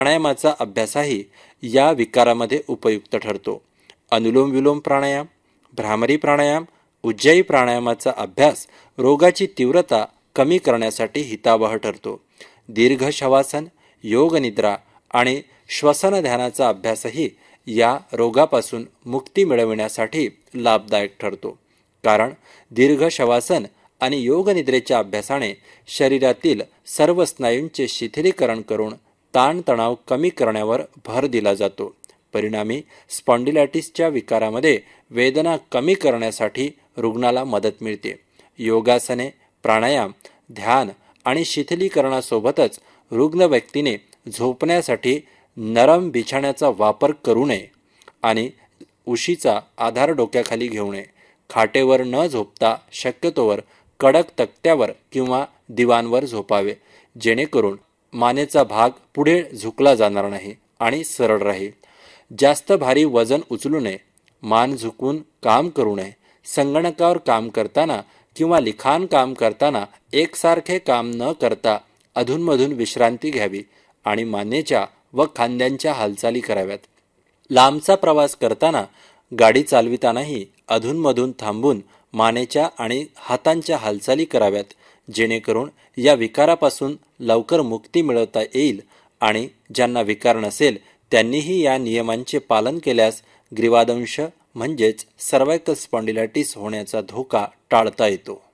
प्राणायामाचा अभ्यासही या विकारामध्ये उपयुक्त ठरतो. अनुलोम विलोम प्राणायाम, भ्रामरी प्राणायाम, उज्जायी प्राणायामाचा अभ्यास रोगाची तीव्रता कमी करण्यासाठी हितावह ठरतो. दीर्घ शवासन, योग निद्रा आणि श्वसन ध्यानाचा अभ्यासही या रोगापासून मुक्ती मिळविण्यासाठी लाभदायक ठरतो. कारण दीर्घ शवासन आणि योग निद्रेच्या अभ्यासाने शरीरातील सर्व स्नायूंचे शिथिलीकरण करून ताणतणाव कमी करण्यावर भर दिला जातो. परिणामी स्पॉन्डिलायटिसच्या विकारामध्ये वेदना कमी करण्यासाठी रुग्णाला मदत मिळते. योगासने, प्राणायाम, ध्यान आणि शिथिलीकरणासोबतच रुग्ण व्यक्तीने झोपण्यासाठी नरम बिछाण्याचा वापर करू नये आणि उशीचा आधार डोक्याखाली घेऊ नये. खाटेवर न झोपता शक्यतोवर कडक तक्त्यावर किंवा दिवाणवर झोपावे, जेणेकरून मानेचा भाग पुढे झुकला जाणार नाही आणि सरळ राहील. जास्त भारी वजन उचलू नये, मान झुकवून काम करू नये. संगणकावर काम करताना किंवा लिखाण काम करताना एकसारखे काम न करता अधूनमधून विश्रांती घ्यावी आणि मानेच्या व खांद्यांच्या हालचाली कराव्यात. लांबचा प्रवास करताना, गाडी चालवितानाही अधूनमधून थांबून मानेच्या आणि हातांच्या हालचाली कराव्यात, जेणेकरून या विकारापासून लवकर मुक्ती मिळवता येईल. आणि ज्यांना विकार नसेल त्यांनीही या नियमांचे पालन केल्यास ग्रीवादंश म्हणजेच सर्वायकल स्पॉन्डिलायटिस होण्याचा धोका टाळता येतो.